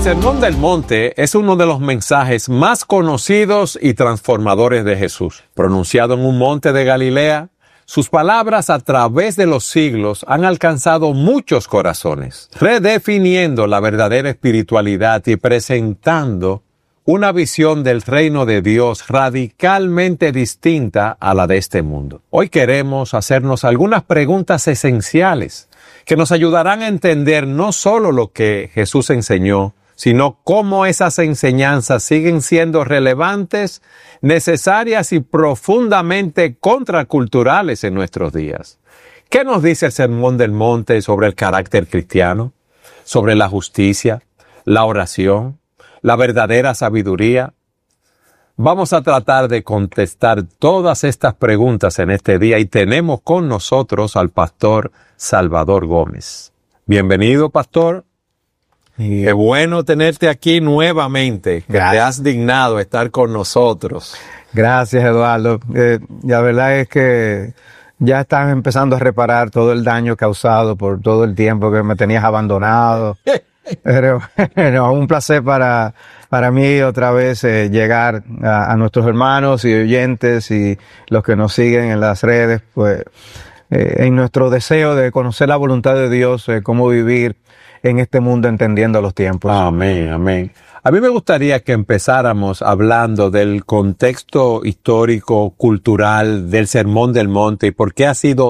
Sermón del Monte es uno de los mensajes más conocidos y transformadores de Jesús. Pronunciado en un monte de Galilea, sus palabras a través de los siglos han alcanzado muchos corazones, redefiniendo la verdadera espiritualidad y presentando una visión del reino de Dios radicalmente distinta a la de este mundo. Hoy queremos hacernos algunas preguntas esenciales que nos ayudarán a entender no solo lo que Jesús enseñó, sino cómo esas enseñanzas siguen siendo relevantes, necesarias y profundamente contraculturales en nuestros días. ¿Qué nos dice el Sermón del Monte sobre el carácter cristiano, sobre la justicia, la oración, la verdadera sabiduría? Vamos a tratar de contestar todas estas preguntas en este día y tenemos con nosotros al pastor Salvador Gómez. Bienvenido, pastor. Qué bueno tenerte aquí nuevamente, que te has dignado a estar con nosotros. Gracias, Eduardo. La verdad es que ya estás empezando a reparar todo el daño causado por todo el tiempo que me tenías abandonado. Pero bueno, un placer para mí otra vez llegar a nuestros hermanos y oyentes y los que nos siguen en las redes, pues en nuestro deseo de conocer la voluntad de Dios, cómo vivir en este mundo entendiendo los tiempos. Amén, amén. A mí me gustaría que empezáramos hablando del contexto histórico, cultural del Sermón del Monte y por qué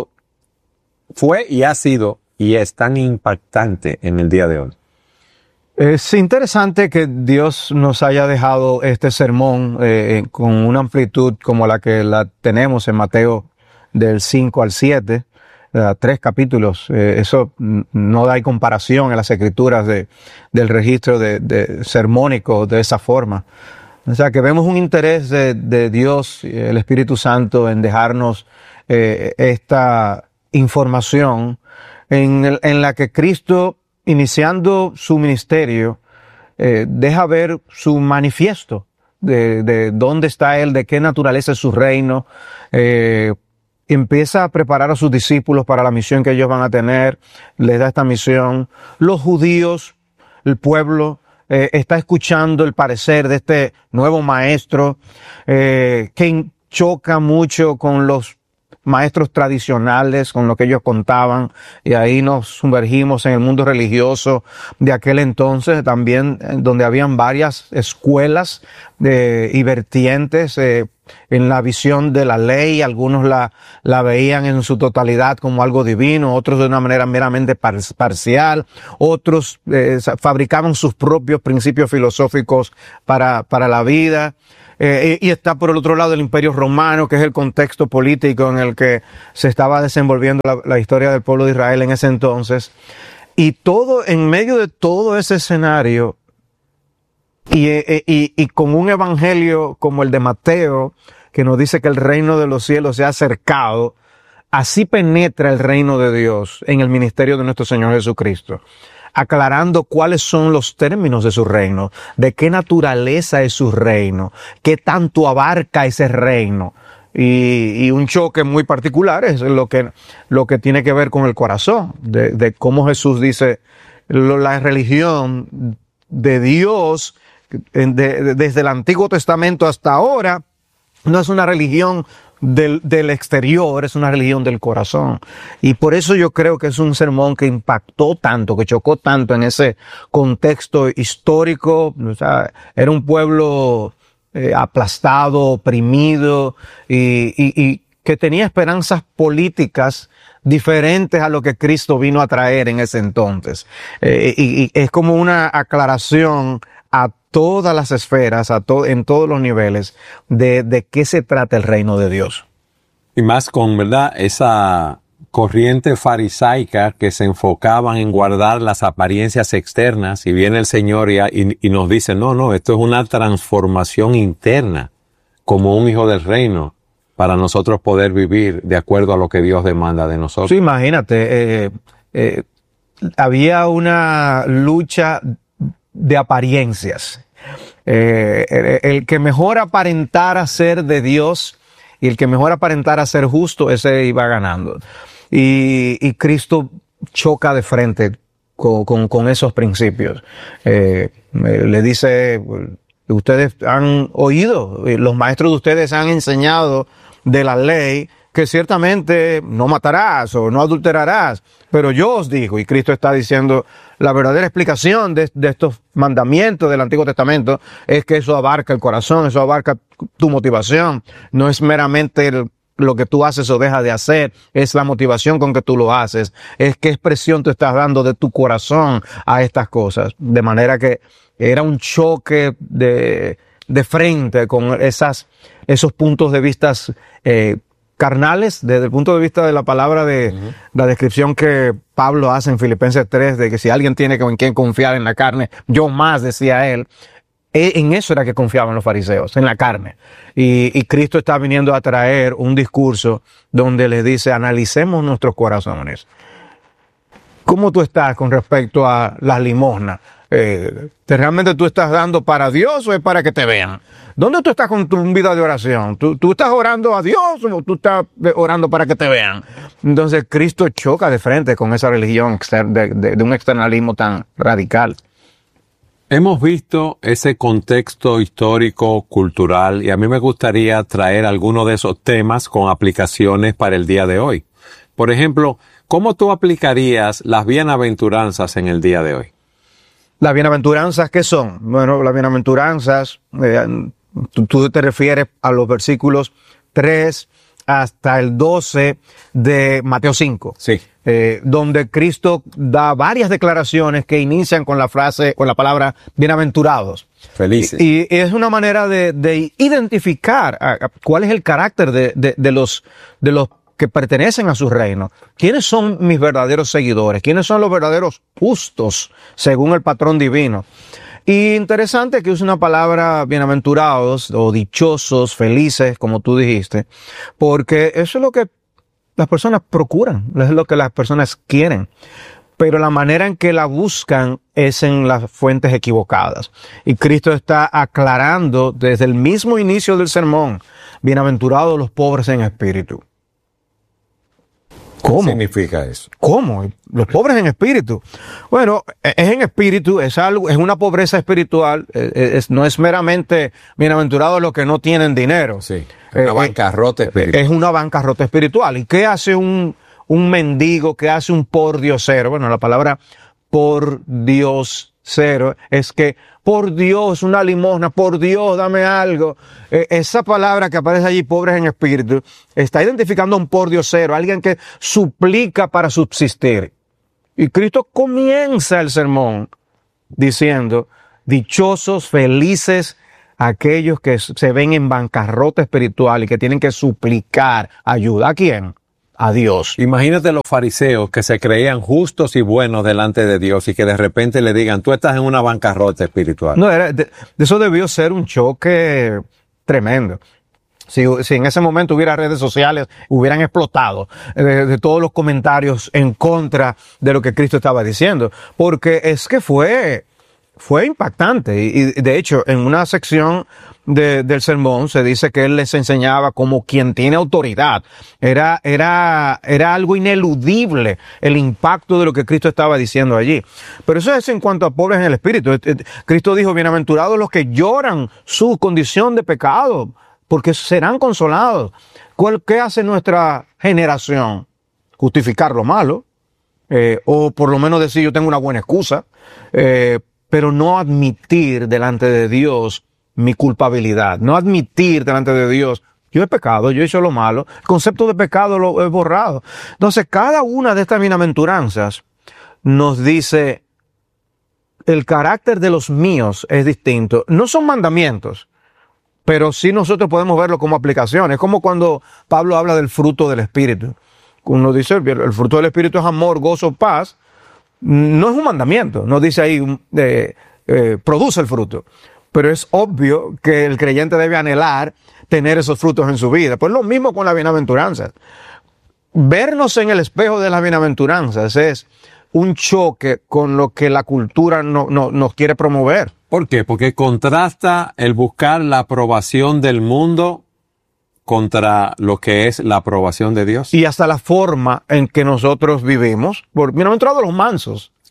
fue y ha sido y es tan impactante en el día de hoy. Es interesante que Dios nos haya dejado este sermón con una amplitud como la que la tenemos en Mateo del 5 al 7, 3 capítulos. Eso no hay comparación en las escrituras del registro de sermónico de esa forma. O sea que vemos un interés de Dios, el Espíritu Santo, en dejarnos esta información en la que Cristo, iniciando su ministerio, deja ver su manifiesto de dónde está Él, de qué naturaleza es su reino. Empieza a preparar a sus discípulos para la misión que ellos van a tener, les da esta misión. Los judíos, el pueblo, está escuchando el parecer de este nuevo maestro, que choca mucho con los maestros tradicionales, con lo que ellos contaban, y ahí nos sumergimos en el mundo religioso de aquel entonces, también donde habían varias escuelas y vertientes en la visión de la ley. Algunos la veían en su totalidad como algo divino, otros de una manera meramente parcial, otros fabricaban sus propios principios filosóficos para la vida. Y está por el otro lado el Imperio Romano, que es el contexto político en el que se estaba desenvolviendo la historia del pueblo de Israel en ese entonces. Y todo, en medio de todo ese escenario, y con un evangelio como el de Mateo, que nos dice que el reino de los cielos se ha acercado, así penetra el reino de Dios en el ministerio de nuestro Señor Jesucristo, aclarando cuáles son los términos de su reino, de qué naturaleza es su reino, qué tanto abarca ese reino. Y un choque muy particular es lo que tiene que ver con el corazón, de cómo Jesús dice, la religión de Dios, desde el Antiguo Testamento hasta ahora, no es una religión del exterior, es una religión del corazón. Y por eso yo creo que es un sermón que impactó tanto, que chocó tanto en ese contexto histórico. O sea, era un pueblo aplastado, oprimido y que tenía esperanzas políticas diferentes a lo que Cristo vino a traer en ese entonces. Y es como una aclaración a todas las esferas, en todos los niveles, de qué se trata el reino de Dios. Y más con, ¿verdad?, esa corriente farisaica que se enfocaban en guardar las apariencias externas, y viene el Señor y nos dice, no, esto es una transformación interna, como un hijo del reino, para nosotros poder vivir de acuerdo a lo que Dios demanda de nosotros. Sí, imagínate, había una lucha de apariencias. El que mejor aparentara ser de Dios y el que mejor aparentara ser justo, ese iba ganando. Y Cristo choca de frente con esos principios. Le dice, ustedes han oído, los maestros de ustedes han enseñado de la ley que ciertamente no matarás o no adulterarás, pero yo os digo, y Cristo está diciendo, la verdadera explicación de estos mandamientos del Antiguo Testamento es que eso abarca el corazón, eso abarca tu motivación, no es meramente lo que tú haces o dejas de hacer, es la motivación con que tú lo haces, es qué expresión tú estás dando de tu corazón a estas cosas, de manera que era un choque de frente con esos puntos de vista carnales, desde el punto de vista de la palabra de la descripción que Pablo hace en Filipenses 3, de que si alguien tiene en quien confiar en la carne, yo más, decía él. En eso era que confiaban los fariseos, en la carne. Y Cristo está viniendo a traer un discurso donde les dice, analicemos nuestros corazones. ¿Cómo tú estás con respecto a las limosnas? ¿Realmente tú estás dando para Dios o es para que te vean? ¿Dónde tú estás con tu vida de oración? ¿Tú estás orando a Dios o tú estás orando para que te vean? Entonces Cristo choca de frente con esa religión de un externalismo tan radical. Hemos visto ese contexto histórico, cultural, y a mí me gustaría traer algunos de esos temas con aplicaciones para el día de hoy. Por ejemplo, ¿cómo tú aplicarías las bienaventuranzas en el día de hoy? ¿Las bienaventuranzas qué son? Bueno, las bienaventuranzas, tú te refieres a los versículos 3 hasta el 12 de Mateo 5. Sí. Donde Cristo da varias declaraciones que inician con la frase, con la palabra bienaventurados. Felices. Y es una manera de identificar cuál es el carácter de los que pertenecen a su reino. ¿Quiénes son mis verdaderos seguidores? ¿Quiénes son los verdaderos justos según el patrón divino? Y interesante que use una palabra bienaventurados o dichosos, felices, como tú dijiste, porque eso es lo que las personas procuran, es lo que las personas quieren, pero la manera en que la buscan es en las fuentes equivocadas. Y Cristo está aclarando desde el mismo inicio del sermón, bienaventurados los pobres en espíritu. ¿Cómo? ¿Qué significa eso? ¿Cómo? Los pobres en espíritu. Bueno, es en espíritu, es una pobreza espiritual, no es meramente bienaventurados los que no tienen dinero. Sí, una bancarrota espiritual. Es una bancarrota espiritual. ¿Y qué hace un mendigo? ¿Qué hace un pordiosero? Bueno, la palabra pordiosero es que por Dios, una limosna, por Dios, dame algo. Esa palabra que aparece allí, pobres en espíritu, está identificando a un pordiosero, alguien que suplica para subsistir. Y Cristo comienza el sermón diciendo, dichosos, felices, aquellos que se ven en bancarrota espiritual y que tienen que suplicar ayuda. ¿A quién? A Dios. Imagínate los fariseos que se creían justos y buenos delante de Dios y que de repente le digan, tú estás en una bancarrota espiritual. No, eso debió ser un choque tremendo. Si en ese momento hubiera redes sociales, hubieran explotado de todos los comentarios en contra de lo que Cristo estaba diciendo. Porque es que fue impactante. Y de hecho, en una sección del sermón se dice que él les enseñaba como quien tiene autoridad. Era algo ineludible el impacto de lo que Cristo estaba diciendo allí. Pero eso es en cuanto a pobres en el espíritu. Cristo dijo, bienaventurados los que lloran su condición de pecado, porque serán consolados. ¿Qué hace nuestra generación? Justificar lo malo, o por lo menos decir yo tengo una buena excusa, pero no admitir delante de Dios mi culpabilidad, no admitir delante de Dios, yo he pecado, yo he hecho lo malo, el concepto de pecado lo he borrado. Entonces, cada una de estas bienaventuranzas nos dice, el carácter de los míos es distinto. No son mandamientos, pero sí nosotros podemos verlo como aplicación. Es como cuando Pablo habla del fruto del Espíritu. Uno dice, el fruto del Espíritu es amor, gozo, paz. No es un mandamiento, no dice ahí, produce el fruto. Pero es obvio que el creyente debe anhelar tener esos frutos en su vida. Pues lo mismo con las bienaventuranzas. Vernos en el espejo de las bienaventuranzas es un choque con lo que la cultura nos quiere promover. ¿Por qué? Porque contrasta el buscar la aprobación del mundo contra lo que es la aprobación de Dios. Y hasta la forma en que nosotros vivimos. Bienaventurados los mansos.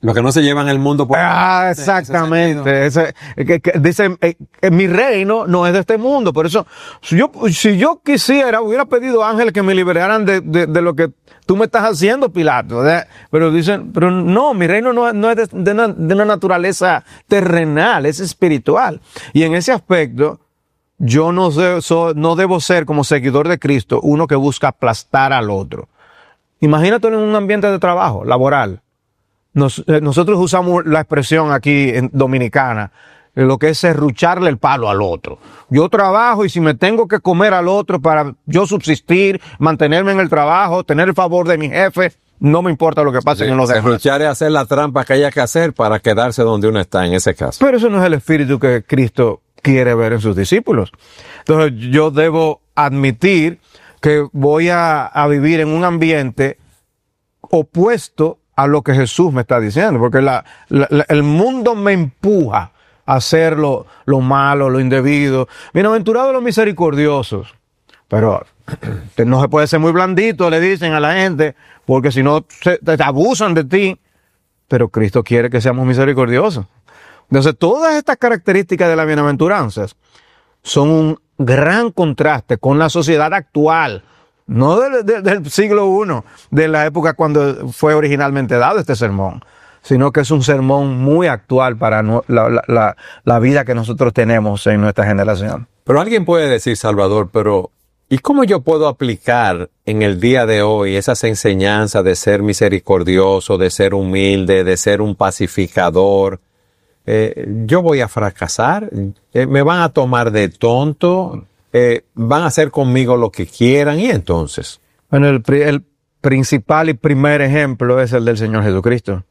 Los que no se llevan el mundo por... Exactamente. Dice, mi reino no es de este mundo. Por eso, si yo quisiera, hubiera pedido ángeles que me liberaran de lo que tú me estás haciendo, Pilato. ¿Verdad? Pero dicen, pero no, mi reino no es de una naturaleza terrenal, es espiritual. Y en ese aspecto, yo no debo ser, como seguidor de Cristo, uno que busca aplastar al otro. Imagínate en un ambiente de trabajo, laboral. Nosotros usamos la expresión aquí en dominicana, lo que es serrucharle el palo al otro. Yo trabajo y si me tengo que comer al otro para yo subsistir, mantenerme en el trabajo, tener el favor de mi jefe, no me importa lo que pase en los demás. Serruchar es hacer la trampa que haya que hacer para quedarse donde uno está en ese caso. Pero eso no es el espíritu que Cristo quiere ver en sus discípulos. Entonces yo debo admitir que voy a vivir en un ambiente opuesto a lo que Jesús me está diciendo, porque el mundo me empuja a hacer lo malo, lo indebido. Bienaventurados los misericordiosos. Pero no se puede ser muy blandito, le dicen a la gente, porque si no te abusan de ti. Pero Cristo quiere que seamos misericordiosos. Entonces, todas estas características de las bienaventuranzas son un gran contraste con la sociedad actual. No del siglo I, de la época cuando fue originalmente dado este sermón, sino que es un sermón muy actual para la vida que nosotros tenemos en nuestra generación. Pero alguien puede decir, Salvador, pero ¿y cómo yo puedo aplicar en el día de hoy esas enseñanzas de ser misericordioso, de ser humilde, de ser un pacificador? ¿Yo voy a fracasar? ¿Me van a tomar de tonto? ¿Van a hacer conmigo lo que quieran? ¿Y entonces? Bueno, el principal y primer ejemplo es el del Señor Jesucristo.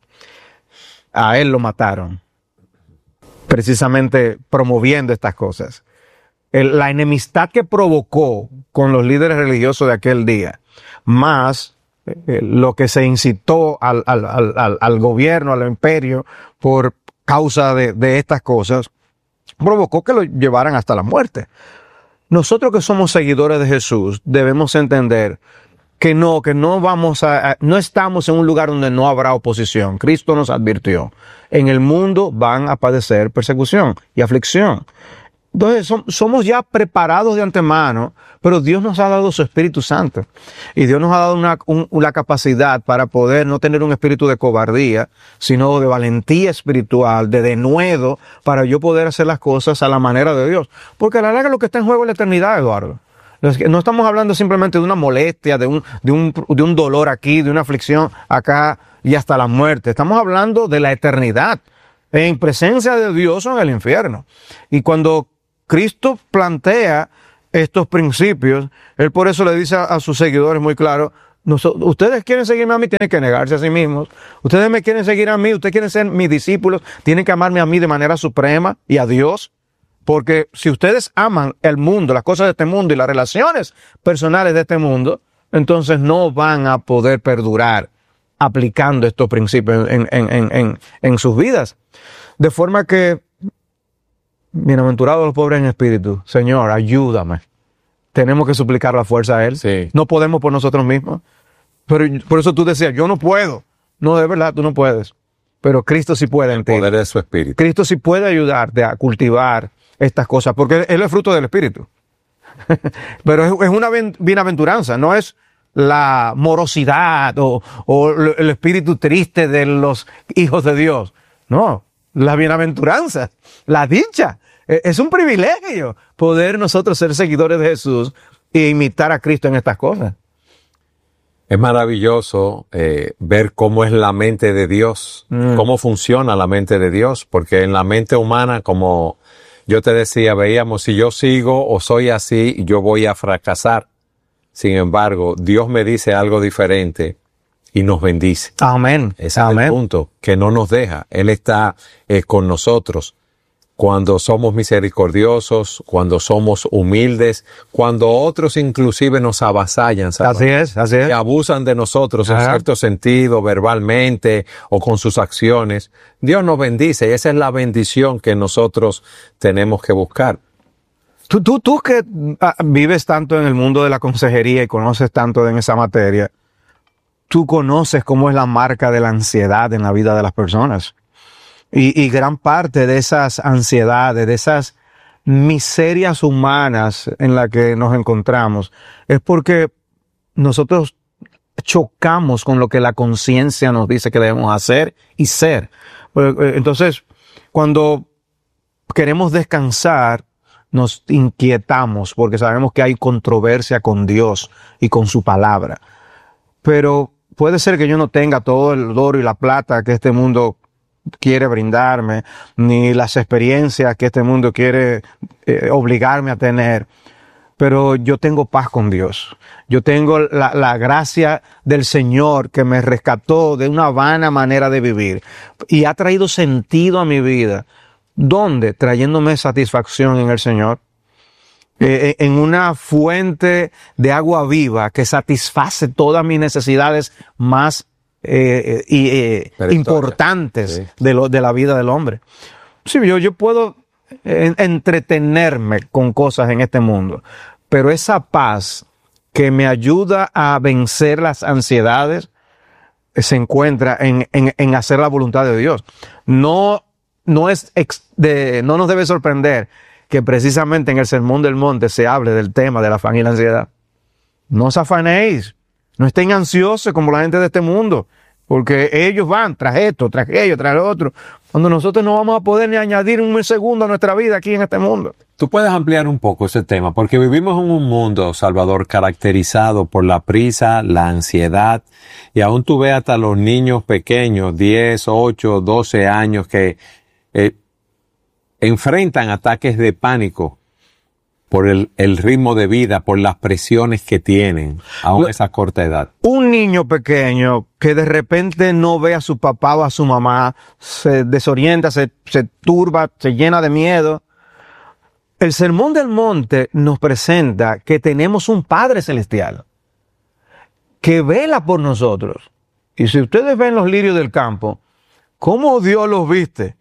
A Él lo mataron, precisamente promoviendo estas cosas. La enemistad que provocó con los líderes religiosos de aquel día, más lo que se incitó al gobierno, al imperio, por causa de estas cosas, provocó que lo llevaran hasta la muerte. Nosotros que somos seguidores de Jesús debemos entender que no estamos en un lugar donde no habrá oposición. Cristo nos advirtió. En el mundo van a padecer persecución y aflicción. Entonces somos ya preparados de antemano, pero Dios nos ha dado su Espíritu Santo. Y Dios nos ha dado la capacidad para poder no tener un espíritu de cobardía, sino de valentía espiritual, de denuedo, para yo poder hacer las cosas a la manera de Dios. Porque a la larga lo que está en juego es la eternidad, Eduardo. No estamos hablando simplemente de una molestia, de un dolor aquí, de una aflicción acá y hasta la muerte. Estamos hablando de la eternidad, en presencia de Dios o en el infierno. Y cuando Cristo plantea estos principios, Él por eso le dice a sus seguidores muy claro, ustedes quieren seguirme a mí, tienen que negarse a sí mismos. Ustedes me quieren seguir a mí, ustedes quieren ser mis discípulos, tienen que amarme a mí de manera suprema y a Dios. Porque si ustedes aman el mundo, las cosas de este mundo y las relaciones personales de este mundo, entonces no van a poder perdurar aplicando estos principios en sus vidas. De forma que, bienaventurados los pobres en espíritu, Señor, ayúdame. Tenemos que suplicar la fuerza a Él. Sí. No podemos por nosotros mismos. Pero por eso tú decías, yo no puedo. No, de verdad, tú no puedes. Pero Cristo sí puede en ti. El poder de su Espíritu. Cristo sí puede ayudarte a cultivar estas cosas, porque Él es fruto del Espíritu. Pero es una bienaventuranza, no es la morosidad o el espíritu triste de los hijos de Dios. No, la bienaventuranza, la dicha. Es un privilegio poder nosotros ser seguidores de Jesús e imitar a Cristo en estas cosas. Es maravilloso ver cómo es la mente de Dios, cómo funciona la mente de Dios, porque en la mente humana, como yo te decía, veíamos, si yo sigo o soy así, yo voy a fracasar. Sin embargo, Dios me dice algo diferente y nos bendice. Amén. Ese es el punto, que no nos deja. Él está con nosotros. Cuando somos misericordiosos, cuando somos humildes, cuando otros inclusive nos avasallan, ¿sabes? Así es. Que abusan de nosotros en cierto sentido, verbalmente o con sus acciones. Dios nos bendice y esa es la bendición que nosotros tenemos que buscar. Tú que vives tanto en el mundo de la consejería y conoces tanto en esa materia, tú conoces cómo es la marca de la ansiedad en la vida de las personas. Y gran parte de esas ansiedades, de esas miserias humanas en las que nos encontramos, es porque nosotros chocamos con lo que la conciencia nos dice que debemos hacer y ser. Entonces, cuando queremos descansar, nos inquietamos porque sabemos que hay controversia con Dios y con su palabra. Pero puede ser que yo no tenga todo el oro y la plata que este mundo quiere brindarme, ni las experiencias que este mundo quiere obligarme a tener. Pero yo tengo paz con Dios. Yo tengo la gracia del Señor que me rescató de una vana manera de vivir y ha traído sentido a mi vida. ¿Dónde? Trayéndome satisfacción en el Señor. En una fuente de agua viva que satisface todas mis necesidades más importantes, sí, de la vida del hombre. Sí, yo puedo entretenerme con cosas en este mundo, pero esa paz que me ayuda a vencer las ansiedades se encuentra en hacer la voluntad de Dios. No nos debe sorprender que precisamente en el Sermón del Monte se hable del tema del afán y la ansiedad. No os afanéis, no estén ansiosos como la gente de este mundo, porque ellos van tras esto, tras aquello, tras lo otro, cuando nosotros no vamos a poder ni añadir un segundo a nuestra vida aquí en este mundo. Tú puedes ampliar un poco ese tema, porque vivimos en un mundo, Salvador, caracterizado por la prisa, la ansiedad, y aún tú ves hasta los niños pequeños, 10, 8, 12 años, que enfrentan ataques de pánico por el ritmo de vida, por las presiones que tienen, aún a esa corta edad. Un niño pequeño que de repente no ve a su papá o a su mamá, se desorienta, se turba, se llena de miedo. El Sermón del Monte nos presenta que tenemos un Padre Celestial que vela por nosotros. Y si ustedes ven los lirios del campo, ¿cómo Dios los viste?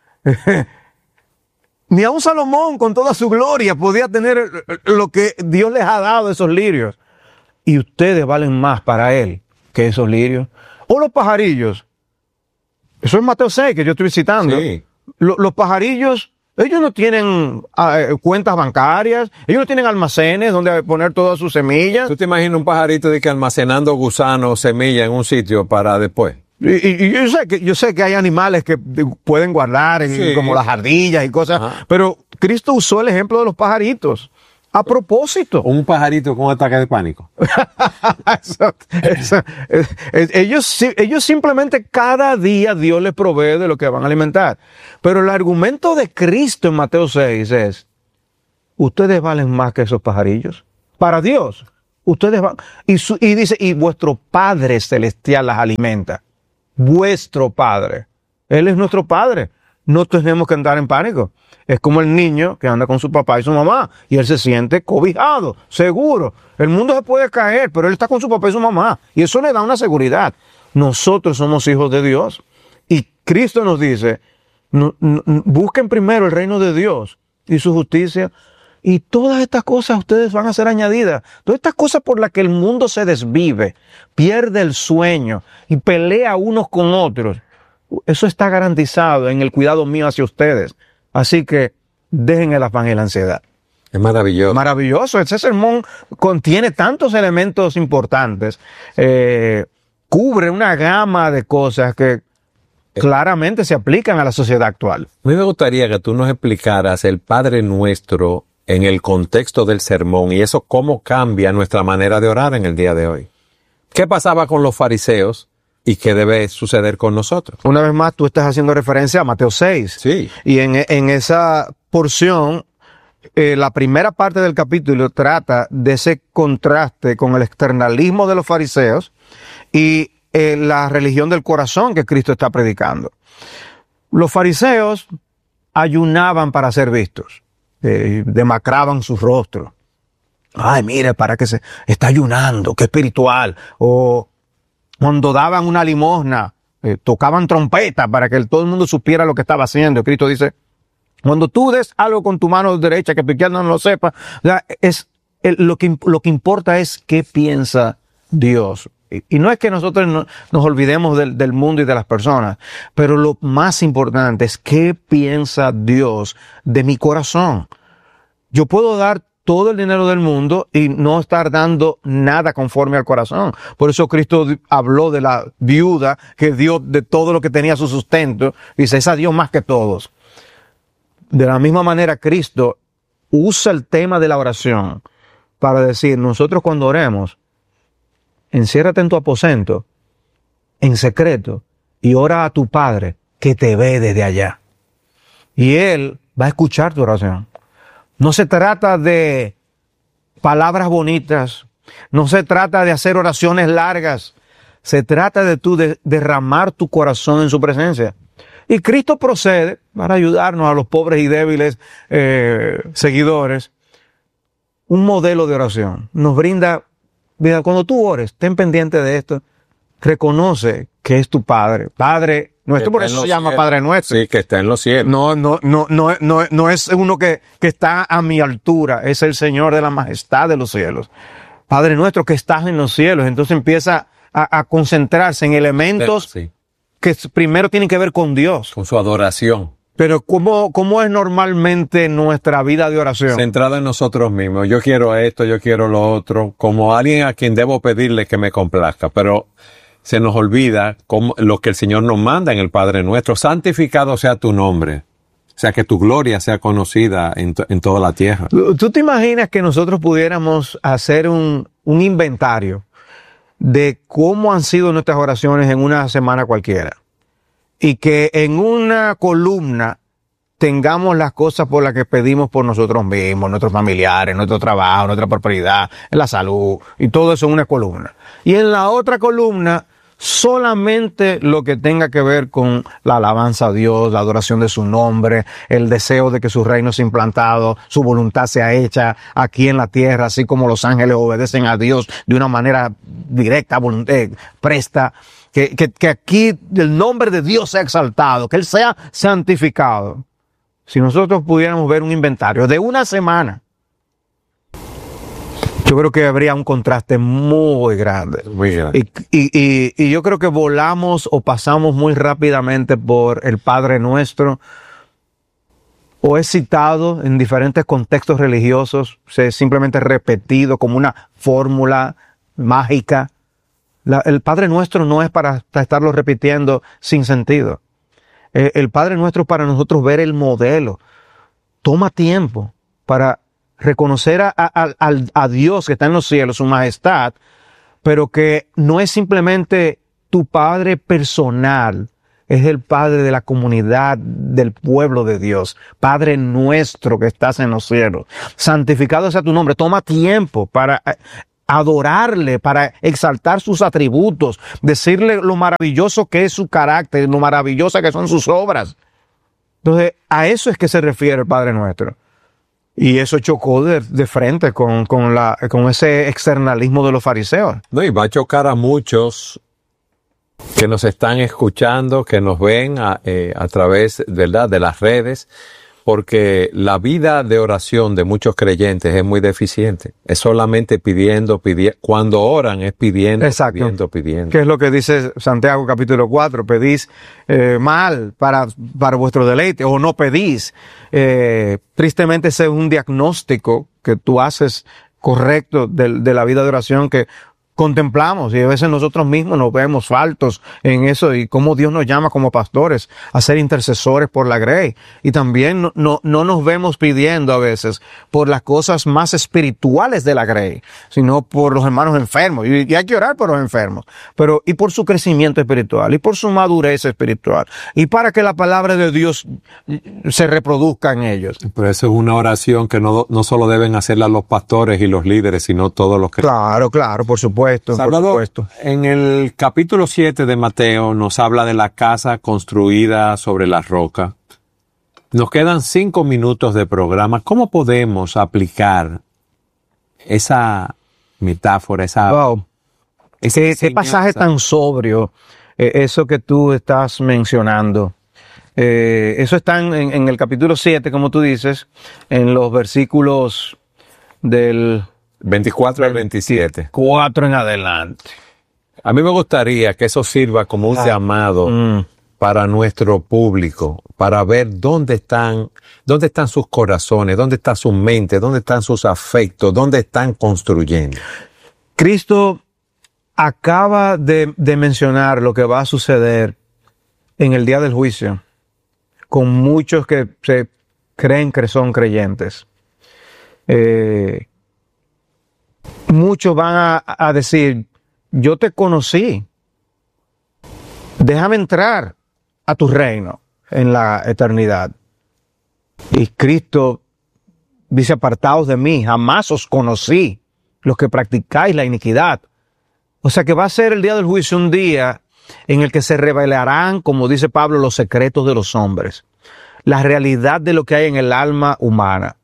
Ni aun Salomón con toda su gloria podía tener lo que Dios les ha dado a esos lirios. Y ustedes valen más para Él que esos lirios. O los pajarillos. Eso es Mateo 6 que yo estoy citando. Sí. Los pajarillos, ellos no tienen cuentas bancarias, ellos no tienen almacenes donde poner todas sus semillas. ¿Tú te imaginas un pajarito de que almacenando gusanos, semillas en un sitio para después? Y yo sé que hay animales que pueden guardar, sí, como las ardillas y cosas, ajá, pero Cristo usó el ejemplo de los pajaritos a propósito. Un pajarito con un ataque de pánico. Ellos simplemente cada día Dios les provee de lo que van a alimentar. Pero el argumento de Cristo en Mateo 6 es: ustedes valen más que esos pajarillos. Para Dios, ustedes van. Y dice, y vuestro Padre Celestial las alimenta. Vuestro Padre. Él es nuestro Padre. No tenemos que andar en pánico. Es como el niño que anda con su papá y su mamá y él se siente cobijado, seguro. El mundo se puede caer, pero él está con su papá y su mamá y eso le da una seguridad. Nosotros somos hijos de Dios y Cristo nos dice, busquen primero el reino de Dios y su justicia y todas estas cosas ustedes van a ser añadidas. Todas estas cosas por las que el mundo se desvive, pierde el sueño y pelea unos con otros. Eso está garantizado en el cuidado mío hacia ustedes. Así que dejen el afán y la ansiedad. Es maravilloso. Maravilloso. Ese sermón contiene tantos elementos importantes. Cubre una gama de cosas que claramente se aplican a la sociedad actual. A mí me gustaría que tú nos explicaras el Padre Nuestro en el contexto del sermón y eso cómo cambia nuestra manera de orar en el día de hoy. ¿Qué pasaba con los fariseos? ¿Y qué debe suceder con nosotros? Una vez más, tú estás haciendo referencia a Mateo 6. Sí. Y en esa porción, la primera parte del capítulo trata de ese contraste con el externalismo de los fariseos y la religión del corazón que Cristo está predicando. Los fariseos ayunaban para ser vistos, demacraban sus rostros. Ay, mire, para que se está ayunando, qué espiritual. O cuando daban una limosna, tocaban trompeta para que todo el mundo supiera lo que estaba haciendo. Cristo dice, cuando tú des algo con tu mano derecha, que tu izquierda no lo sepa, lo que importa es qué piensa Dios. Y no es que nosotros nos olvidemos del mundo y de las personas, pero lo más importante es qué piensa Dios de mi corazón. Yo puedo dar todo el dinero del mundo y no estar dando nada conforme al corazón. Por eso Cristo habló de la viuda que dio de todo lo que tenía su sustento. Dice, esa dio más que todos. De la misma manera, Cristo usa el tema de la oración para decir, nosotros cuando oremos, enciérrate en tu aposento, en secreto, y ora a tu Padre que te ve desde allá. Y Él va a escuchar tu oración. No se trata de palabras bonitas, no se trata de hacer oraciones largas, se trata de tú derramar tu corazón en su presencia. Y Cristo procede para ayudarnos a los pobres y débiles seguidores, un modelo de oración. Nos brinda, mira, cuando tú ores, ten pendiente de esto, reconoce que es tu Padre, Padre nuestro, por eso se llama Padre nuestro. Sí, que está en los cielos. No es uno que está a mi altura, es el Señor de la majestad de los cielos. Padre nuestro que estás en los cielos. Entonces empieza a concentrarse en elementos que primero tienen que ver con Dios. Con su adoración. Pero ¿cómo es normalmente nuestra vida de oración? Centrada en nosotros mismos. Yo quiero esto, yo quiero lo otro. Como alguien a quien debo pedirle que me complazca. Pero se nos olvida lo que el Señor nos manda en el Padre Nuestro. Santificado sea tu nombre. O sea, que tu gloria sea conocida en toda la tierra. ¿Tú te imaginas que nosotros pudiéramos hacer un inventario de cómo han sido nuestras oraciones en una semana cualquiera? Y que en una columna tengamos las cosas por las que pedimos por nosotros mismos, nuestros familiares, nuestro trabajo, nuestra prosperidad, la salud, y todo eso en una columna. Y en la otra columna, solamente lo que tenga que ver con la alabanza a Dios, la adoración de su nombre, el deseo de que su reino sea implantado, su voluntad sea hecha aquí en la tierra, así como los ángeles obedecen a Dios de una manera directa, presta. Que aquí el nombre de Dios sea exaltado, que Él sea santificado. Si nosotros pudiéramos ver un inventario de una semana, yo creo que habría un contraste muy grande. Muy grande. Y yo creo que volamos o pasamos muy rápidamente por el Padre Nuestro, o es citado en diferentes contextos religiosos, es simplemente repetido como una fórmula mágica. El Padre Nuestro no es para estarlo repitiendo sin sentido. El Padre Nuestro es para nosotros ver el modelo. Toma tiempo para reconocer a Dios que está en los cielos, su majestad, pero que no es simplemente tu Padre personal, es el Padre de la comunidad, del pueblo de Dios. Padre nuestro que estás en los cielos. Santificado sea tu nombre. Toma tiempo para adorarle, para exaltar sus atributos, decirle lo maravilloso que es su carácter, lo maravillosa que son sus obras. Entonces, a eso es que se refiere el Padre Nuestro. Y eso chocó de frente con ese externalismo de los fariseos. No, y va a chocar a muchos que nos están escuchando, que nos ven a través, ¿verdad?, de las redes, porque la vida de oración de muchos creyentes es muy deficiente. Es solamente pidiendo. Cuando oran es pidiendo, exacto, pidiendo. ¿Qué es lo que dice Santiago capítulo 4? Pedís mal para vuestro deleite, o no pedís. Tristemente ese es un diagnóstico que tú haces correcto de la vida de oración que contemplamos, y a veces nosotros mismos nos vemos faltos en eso, y cómo Dios nos llama como pastores a ser intercesores por la grey, y también no nos vemos pidiendo a veces por las cosas más espirituales de la grey, sino por los hermanos enfermos, y hay que orar por los enfermos, pero y por su crecimiento espiritual, y por su madurez espiritual, y para que la palabra de Dios se reproduzca en ellos. Pero eso es una oración que no solo deben hacerla los pastores y los líderes, sino todos los que... Claro, por supuesto. Salvador, en el capítulo 7 de Mateo nos habla de la casa construida sobre la roca. Nos quedan 5 minutos de programa. ¿Cómo podemos aplicar esa metáfora, ese pasaje tan sobrio, eso que tú estás mencionando? Eso está en el capítulo 7, como tú dices, en los versículos del 24 al 27. 4 en adelante. A mí me gustaría que eso sirva como un llamado para nuestro público, para ver dónde están sus corazones, dónde está su mente, dónde están sus afectos, dónde están construyendo. Cristo acaba de mencionar lo que va a suceder en el día del juicio con muchos que se creen que son creyentes. Muchos van a decir, yo te conocí, déjame entrar a tu reino en la eternidad. Y Cristo dice, apartaos de mí, jamás os conocí, los que practicáis la iniquidad. O sea que va a ser el día del juicio un día en el que se revelarán, como dice Pablo, los secretos de los hombres, la realidad de lo que hay en el alma humana.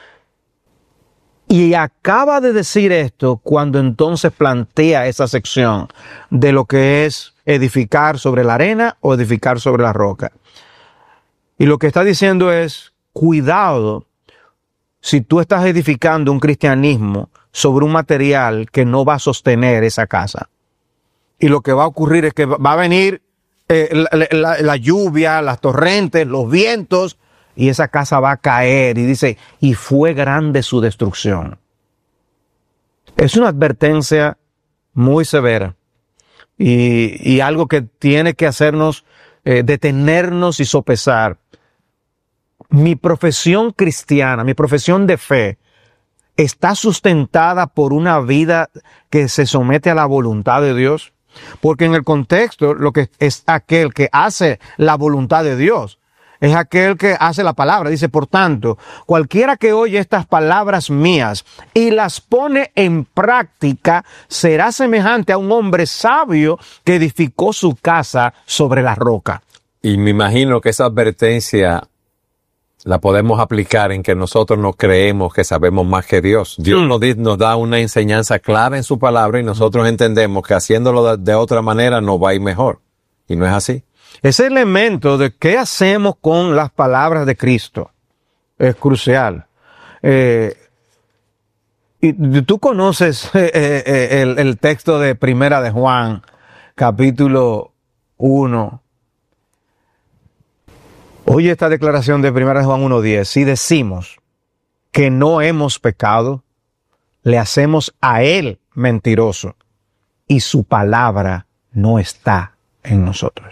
Y acaba de decir esto cuando entonces plantea esa sección de lo que es edificar sobre la arena o edificar sobre la roca. Y lo que está diciendo es, cuidado si tú estás edificando un cristianismo sobre un material que no va a sostener esa casa. Y lo que va a ocurrir es que va a venir la lluvia, las torrentes, los vientos, y esa casa va a caer. Y dice, y fue grande su destrucción. Es una advertencia muy severa y algo que tiene que hacernos detenernos y sopesar. Mi profesión cristiana, mi profesión de fe, está sustentada por una vida que se somete a la voluntad de Dios. Porque en el contexto, lo que es aquel que hace la voluntad de Dios, es aquel que hace la palabra. Dice, por tanto, cualquiera que oye estas palabras mías y las pone en práctica, será semejante a un hombre sabio que edificó su casa sobre la roca. Y me imagino que esa advertencia la podemos aplicar en que nosotros no creemos que sabemos más que Dios. Dios nos da una enseñanza clara en su palabra y nosotros entendemos que haciéndolo de otra manera nos va a ir mejor. Y no es así. Ese elemento de qué hacemos con las palabras de Cristo es crucial. Y tú conoces el texto de Primera de Juan, capítulo 1. Oye esta declaración de Primera de Juan 1:10. Si decimos que no hemos pecado, le hacemos a él mentiroso y su palabra no está en nosotros.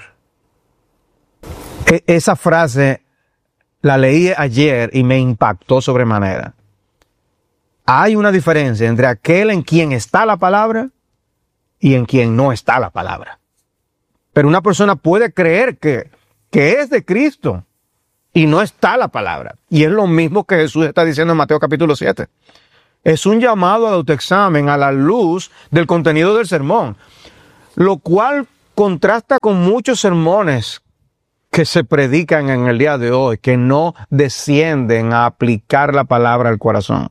Esa frase la leí ayer y me impactó sobremanera. Hay una diferencia entre aquel en quien está la palabra y en quien no está la palabra. Pero una persona puede creer que es de Cristo y no está la palabra. Y es lo mismo que Jesús está diciendo en Mateo capítulo 7. Es un llamado al autoexamen a la luz del contenido del sermón, lo cual contrasta con muchos sermones que se predican en el día de hoy, que no descienden a aplicar la palabra al corazón.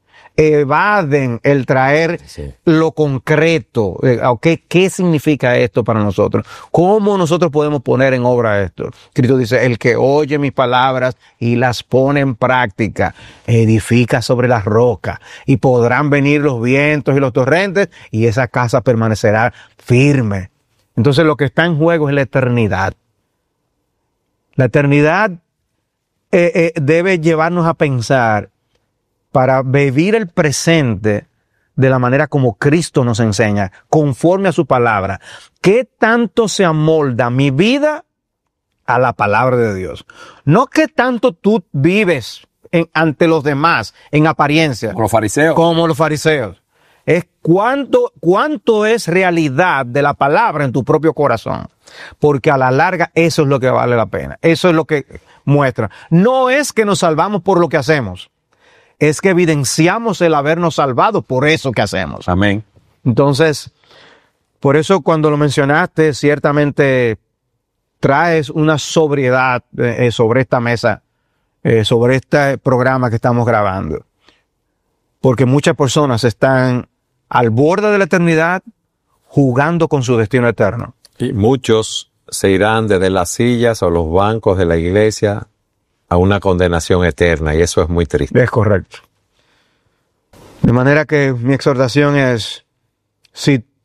Evaden el traer lo concreto. ¿Qué significa esto para nosotros? ¿Cómo nosotros podemos poner en obra esto? Cristo dice, el que oye mis palabras y las pone en práctica, edifica sobre la roca, y podrán venir los vientos y los torrentes, y esa casa permanecerá firme. Entonces lo que está en juego es la eternidad. La eternidad debe llevarnos a pensar para vivir el presente de la manera como Cristo nos enseña, conforme a su palabra. ¿Qué tanto se amolda mi vida a la palabra de Dios? No qué tanto tú vives ante los demás en apariencia. Como los fariseos. Como los fariseos. Es cuánto es realidad de la palabra en tu propio corazón. Porque a la larga eso es lo que vale la pena. Eso es lo que muestra. No es que nos salvamos por lo que hacemos. Es que evidenciamos el habernos salvado por eso que hacemos. Amén. Entonces, por eso cuando lo mencionaste, ciertamente traes una sobriedad sobre esta mesa, sobre este programa que estamos grabando. Porque muchas personas están al borde de la eternidad jugando con su destino eterno. Y muchos se irán desde las sillas o los bancos de la iglesia a una condenación eterna, y eso es muy triste. Es correcto. De manera que mi exhortación es, si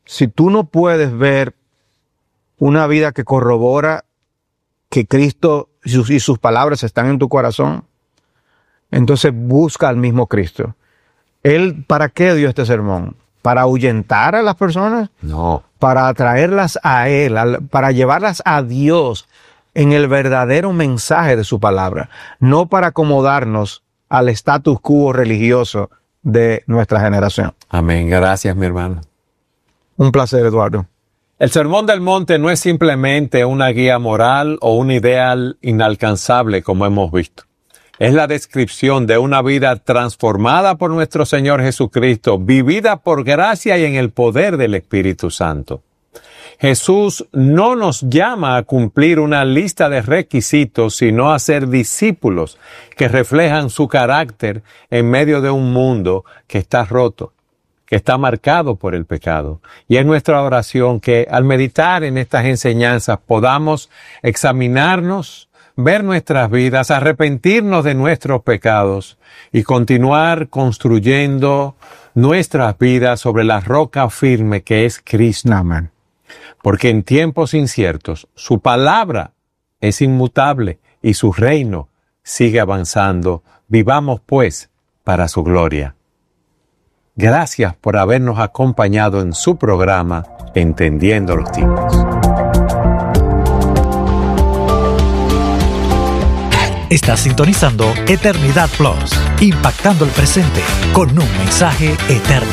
si tú no puedes ver una vida que corrobora que Cristo y sus palabras están en tu corazón, entonces busca al mismo Cristo. ¿Él para qué dio este sermón? ¿Para ahuyentar a las personas? No. Para atraerlas a Él, para llevarlas a Dios en el verdadero mensaje de su palabra, no para acomodarnos al status quo religioso de nuestra generación. Amén. Gracias, mi hermano. Un placer, Eduardo. El Sermón del Monte no es simplemente una guía moral o un ideal inalcanzable, como hemos visto. Es la descripción de una vida transformada por nuestro Señor Jesucristo, vivida por gracia y en el poder del Espíritu Santo. Jesús no nos llama a cumplir una lista de requisitos, sino a ser discípulos que reflejan su carácter en medio de un mundo que está roto, que está marcado por el pecado. Y es nuestra oración que al meditar en estas enseñanzas podamos examinarnos, ver nuestras vidas, arrepentirnos de nuestros pecados y continuar construyendo nuestras vidas sobre la roca firme que es Cristo. Amén. Porque en tiempos inciertos su palabra es inmutable y su reino sigue avanzando. Vivamos pues para su gloria. Gracias por habernos acompañado en su programa Entendiendo los Tiempos. Estás sintonizando Eternidad Plus, impactando el presente con un mensaje eterno.